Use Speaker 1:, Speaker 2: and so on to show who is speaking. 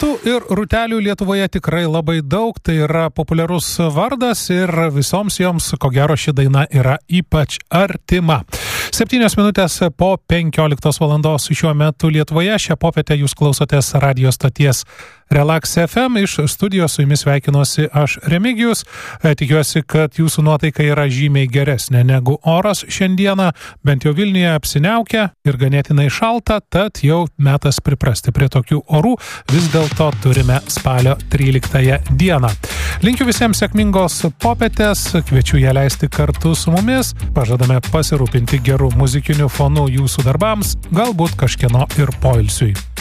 Speaker 1: Rūtų ir Rūtelių Lietuvoje tikrai labai daug, tai yra populiarus vardas ir visoms joms, ko gero, ši daina yra ypač artima. 7 minutės po 15 valandos šiuo metu Lietuvoje. Šią popietę jūs klausotės radio stoties Relax FM. Iš studijos su jumis sveikinuosi aš, Remigijus. Tikiuosi, kad jūsų nuotaika yra žymiai geresnė negu oras šiandieną. Bent jau Vilniuje apsiniaukia ir ganėtinai šalta, tad jau metas priprasti prie tokių orų. Vis dėlto turime spalio 13 dieną. Linkiu visiems sėkmingos popietės, kviečiu ją leisti kartu su mumis. Pažadame pasirūpinti gerų muzikinių fonų jūsų darbams, galbūt kažkieno ir poilsiui.